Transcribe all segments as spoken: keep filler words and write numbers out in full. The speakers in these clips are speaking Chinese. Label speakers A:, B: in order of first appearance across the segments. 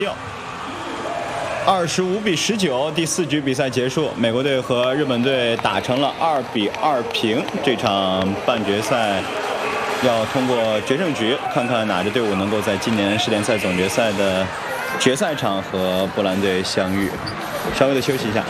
A: 六，二十五比十九，第四局比赛结束，美国队和日本队打成了二比二平。这场半决赛要通过决胜局，看看哪支队伍能够在今年世联赛总决赛的决赛场和波兰队相遇。稍微的休息一下。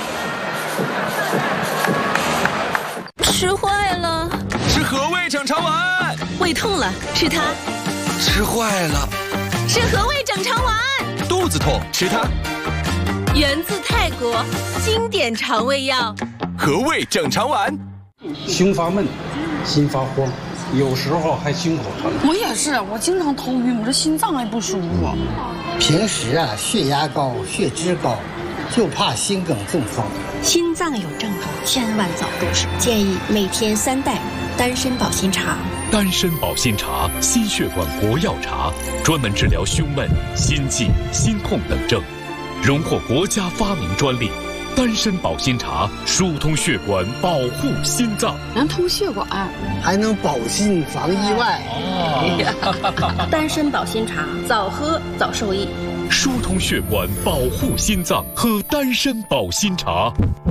B: 吃坏了，
C: 是和味整肠丸。
B: 胃痛了，吃它。
C: 吃坏了，
B: 是和味整肠丸。
C: 肚子痛，吃它。
B: 源自泰国，经典肠胃药。
C: 和味整肠丸。
D: 胸发闷，心发慌，有时候还心口疼。
E: 我也是，我经常头晕，我这心脏还不舒服。
F: 平时啊，血压高，血脂高，就怕心梗中风。
G: 心脏有症状，千万早动手。建议每天三袋丹参保心茶。
H: 丹参保心茶，心血管国药茶，专门治疗胸闷、心悸、心痛等症，荣获国家发明专利。丹参保心茶疏通血管，保护心脏，
E: 能通血管，
F: 还能保心防意外。
G: 哦、丹参保心茶，早喝早受益。
H: 疏通血管，保护心脏，喝丹参保心茶。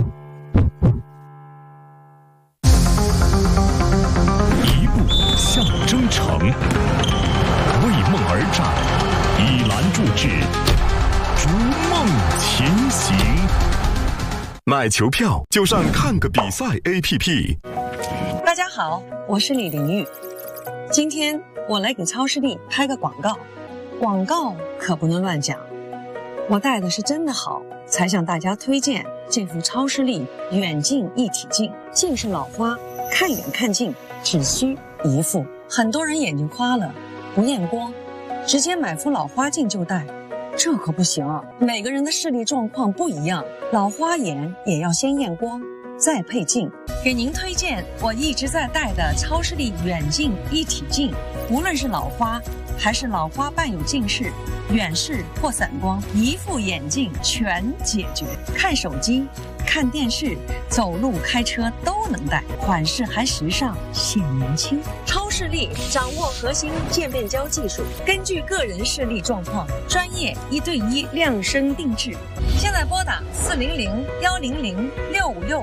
H: 一步向征程，为梦而战，以篮铸志，逐梦前行。
I: 买球票就上看个比赛 A P P。
J: 大家好，我是李玲玉。今天我来给超视力拍个广告，广告可不能乱讲。我戴的是真的好，才向大家推荐这副超视力远近一体镜。近视老花，看远看近只需一副。很多人眼睛花了不验光，直接买副老花镜就戴，这可不行啊！每个人的视力状况不一样，老花眼也要先验光，再配镜。给您推荐我一直在戴的超视力远近一体镜，无论是老花还是老花伴有近视、远视或散光，一副眼镜全解决。看手机、看电视、走路、开车都能戴，款式还时尚，显年轻。超视力掌握核心渐变焦技术，根据个人视力状况，专业一对一量身定制。现在拨打四零零幺零零六五六五。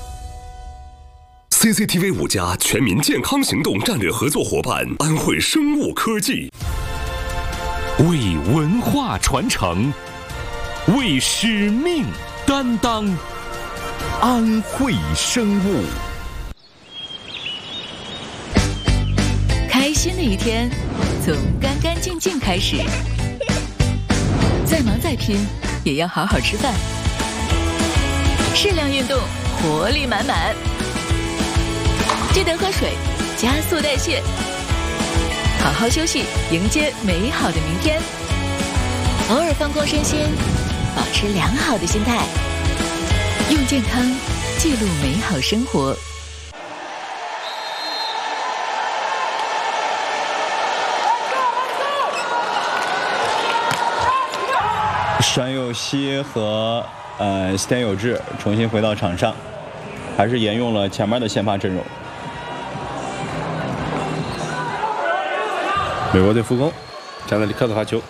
I: C C T V 五家全民健康行动战略合作伙伴安徽生物科技，
H: 为文化传承，为使命担当，安徽生物。
B: 开心的一天从干干净净开始，再忙再拼也要好好吃饭，适量运动，活力满满。记得喝水，加速代谢，好好休息，迎接美好的明天。偶尔放空身心，保持良好的心态，用健康记录美好生活。
A: 山佑希和呃西田有志重新回到场上，还是沿用了前面的先发阵容。
K: 美国队复攻，加纳里克的发球，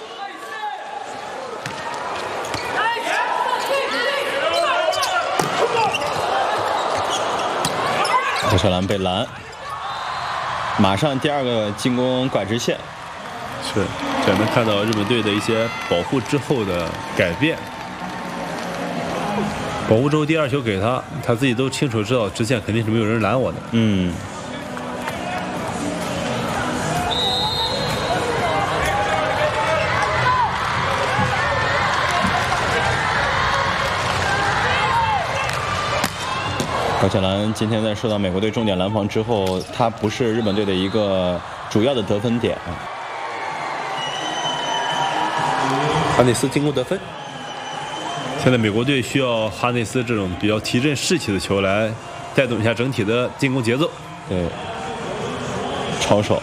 A: 这小篮被拦，马上第二个进攻拐直线。
K: 是，这能看到日本队的一些保护之后的改变。保护之后第二球给他，他自己都清楚知道直线肯定是没有人拦我的。
A: 嗯。高晓兰今天在受到美国队重点拦防之后，他不是日本队的一个主要的得分点。
K: 哈内斯进攻得分。现在美国队需要哈内斯这种比较提振士气的球来带动一下整体的进攻节奏。
A: 对，抄手。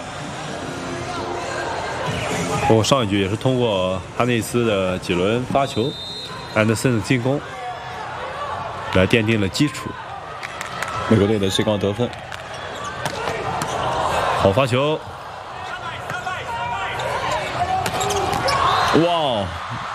K: 包括上一局也是通过哈内斯的几轮发球，安德森的进攻来奠定了基础。
A: 美国队的最高得分，
K: 好发球！
A: 哇，
K: 啊。